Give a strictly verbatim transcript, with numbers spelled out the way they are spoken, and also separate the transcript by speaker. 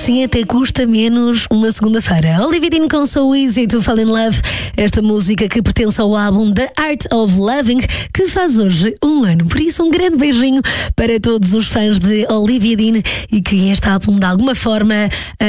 Speaker 1: assim até custa menos uma segunda-feira. Olivia Dean com So Easy to Fall in Love. Esta música que pertence ao álbum The Art of Loving, que faz hoje um ano. Por isso, um grande beijinho para todos os fãs de Olivia Dean e que este álbum, de alguma forma,